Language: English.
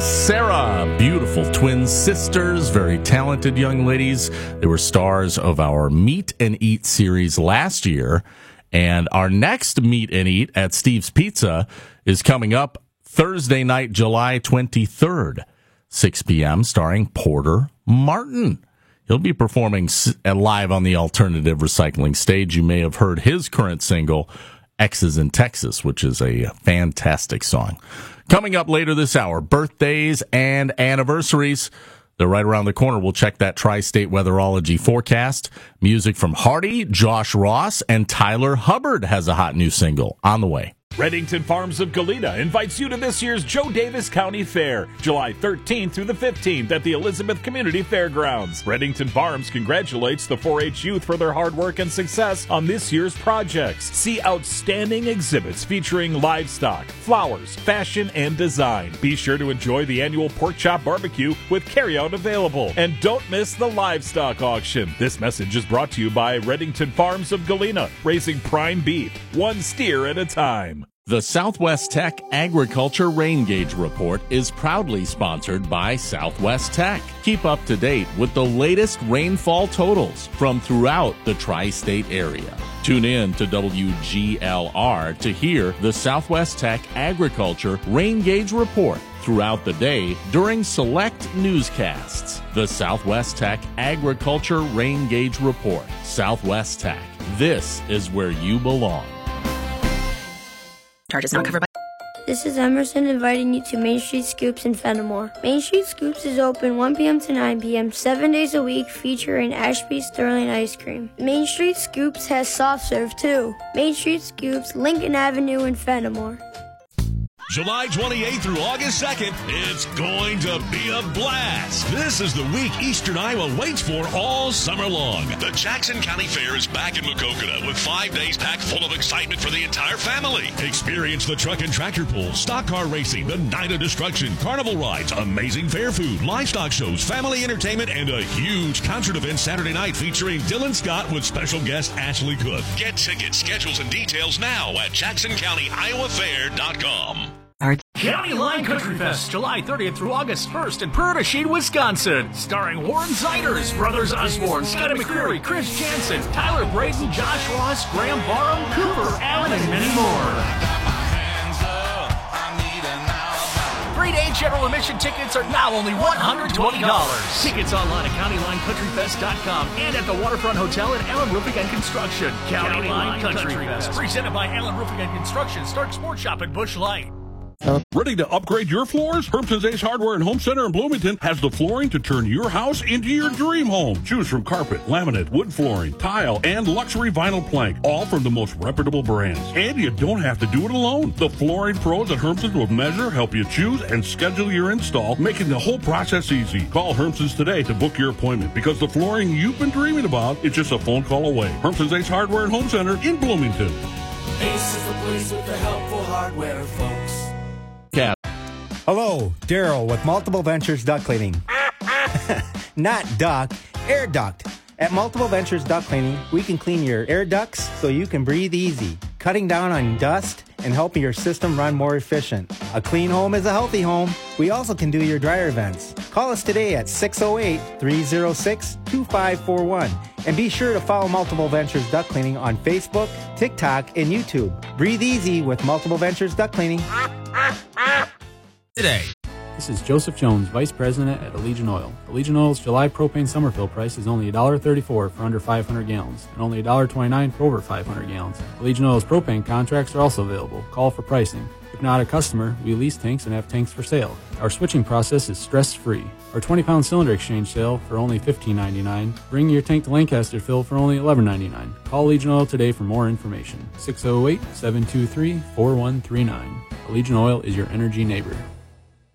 and Sarah, beautiful twin sisters, very talented young ladies. They were stars of our Meet and Eat series last year. And our next Meet and Eat at Steve's Pizza is coming up Thursday night, July 23rd, 6 p.m., starring Porter Martin. He'll be performing live on the Alternative Recycling stage. You may have heard his current single, X's in Texas, which is a fantastic song. Coming up later this hour, birthdays and anniversaries. They're right around the corner. We'll check that tri-state weatherology forecast. Music from Hardy, Josh Ross, and Tyler Hubbard has a hot new single on the way. Reddington Farms of Galena invites you to this year's Joe Davis County Fair, July 13th through the 15th at the Elizabeth Community Fairgrounds. Reddington Farms congratulates the 4-H youth for their hard work and success on this year's projects. See outstanding exhibits featuring livestock, flowers, fashion, and design. Be sure to enjoy the annual pork chop barbecue with carryout available. And don't miss the livestock auction. This message is brought to you by Reddington Farms of Galena, raising prime beef, one steer at a time. The Southwest Tech Agriculture Rain Gauge Report is proudly sponsored by Southwest Tech. Keep up to date with the latest rainfall totals from throughout the tri-state area. Tune in to WGLR to hear the Southwest Tech Agriculture Rain Gauge Report throughout the day during select newscasts. The Southwest Tech Agriculture Rain Gauge Report. Southwest Tech. This is where you belong. Charges not covered by. This is Emerson inviting you to Main Street Scoops in Fenimore. Main Street Scoops is open 1 p.m. to 9 p.m. 7 days a week, featuring Ashby Sterling ice cream. Main Street Scoops has soft serve too. Main Street Scoops, Lincoln Avenue in Fenimore. July 28th through August 2nd, it's going to be a blast. This is the week Eastern Iowa waits for all summer long. The Jackson County Fair is back in Maquoketa with 5 days packed full of excitement for the entire family. Experience the truck and tractor pull, stock car racing, the Night of Destruction, carnival rides, amazing fair food, livestock shows, family entertainment, and a huge concert event Saturday night featuring Dylan Scott with special guest Ashley Cook. Get tickets, schedules, and details now at JacksonCountyIowaFair.com. County Line Country Fest, July 30th through August 1st in Purtashine, Wisconsin. Starring Warren Ziders, Brothers Osborne, Scotty McCreary, Chris Jansen, Tyler Braden, Josh Ross, Graham Barham, Cooper Allen, and many more. 3-day general admission tickets are now only $120. Tickets online at CountyLineCountryFest.com and at the Waterfront Hotel at Allen Roofing and Construction. County Line Country Fest, presented by Allen Roofing and Construction, Stark Sports Shop at Busch Light. Ready to upgrade your floors? Hermson's Ace Hardware and Home Center in Bloomington has the flooring to turn your house into your dream home. Choose from carpet, laminate, wood flooring, tile, and luxury vinyl plank, all from the most reputable brands. And you don't have to do it alone. The flooring pros at Hermson's will measure, help you choose, and schedule your install, making the whole process easy. Call Hermson's today to book your appointment, because the flooring you've been dreaming about is just a phone call away. Hermson's Ace Hardware and Home Center in Bloomington. Ace is the place with the helpful hardware, folks. Hello, Daryl with Multiple Ventures Duct Cleaning. Not duct, air duct. At Multiple Ventures Duct Cleaning, we can clean your air ducts so you can breathe easy, cutting down on dust and helping your system run more efficient. A clean home is a healthy home. We also can do your dryer vents. Call us today at 608-306-2541. And be sure to follow Multiple Ventures Duct Cleaning on Facebook, TikTok, and YouTube. Breathe easy with Multiple Ventures Duct Cleaning. Today. This is Joseph Jones, Vice President at Allegiant Oil. Allegiant Oil's July propane summer fill price is only $1.34 for under 500 gallons and only $1.29 for over 500 gallons. Allegiant Oil's propane contracts are also available. Call for pricing. If not a customer, we lease tanks and have tanks for sale. Our switching process is stress-free. Our 20-pound cylinder exchange sale for only $15.99. Bring your tank to Lancaster fill for only $11.99. Call Allegiant Oil today for more information. 608-723-4139. Allegiant Oil is your energy neighbor.